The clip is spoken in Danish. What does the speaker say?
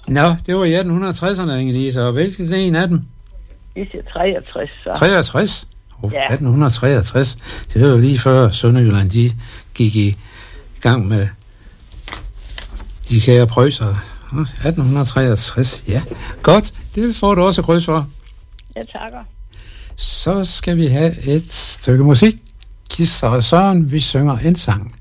Nå, det var i 1860'erne, Inge-Lise, og hvilken en af dem? Vi siger 63, så. 63? Ja. 1863. Det var jo lige før Sønderjylland, de gik i gang med de kære prøjser. 1863, ja. Godt, det får du også kryds for. Jeg takker. Så skal vi have et stykke musik. Kisser og Søren, vi synger en sang.